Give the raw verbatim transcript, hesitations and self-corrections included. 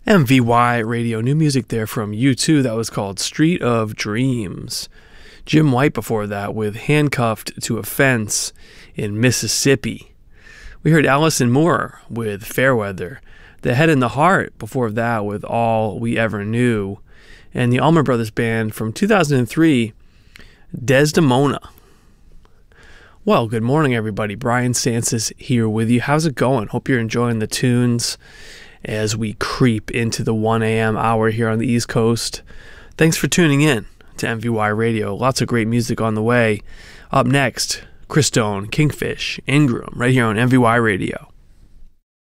M V Y Radio, new music there from U two that was called Street of Dreams. Jim White before that with Handcuffed to a Fence in Mississippi. We heard Allison Moore with Fairweather. The Head and the Heart before that with All We Ever Knew. And the Allman Brothers Band from two thousand three, Desdemona. Well, good morning, everybody. Brian Sansis here with you. How's it going? Hope you're enjoying the tunes as we creep into the one a.m. hour here on the East Coast. Thanks for tuning in to M V Y Radio. Lots of great music on the way. Up next, Chris Stone, Kingfish, Ingram, right here on M V Y Radio.